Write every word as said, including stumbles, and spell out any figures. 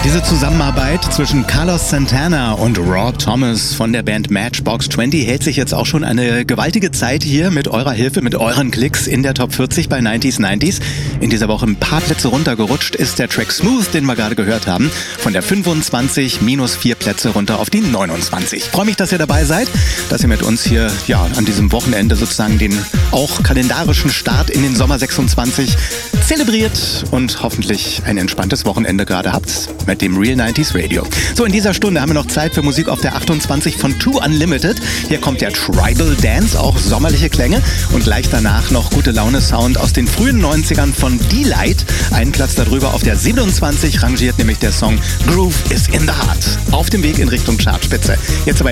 Diese Zusammenarbeit zwischen Carlos Santana und Rob Thomas von der Band Matchbox zwanzig hält sich jetzt auch schon eine gewaltige Zeit hier mit eurer Hilfe, mit euren Klicks in der Top vierzig bei neunziger neunzig. In dieser Woche ein paar Plätze runtergerutscht ist der Track Smooth, den wir gerade gehört haben, von der fünfundzwanzig minus vier Plätze runter auf die neunundzwanzig. Ich freue mich, dass ihr dabei seid, dass ihr mit uns hier ja an diesem Wochenende sozusagen den auch kalendarischen Start in den Sommer sechsundzwanzig zelebriert und hoffentlich ein entspanntes Wochenende gerade habt mit dem Real neunziger Radio. So, in dieser Stunde haben wir noch Zeit für Musik auf der achtundzwanzig von Two Unlimited. Hier kommt der Tribal Dance, auch sommerliche Klänge, und gleich danach noch gute Laune Sound aus den frühen neunzigern von D-Light. Einen Platz darüber auf der siebenundzwanzig rangiert nämlich der Song Groove is in the Heart. Auf dem Weg in Richtung Chartspitze. Jetzt aber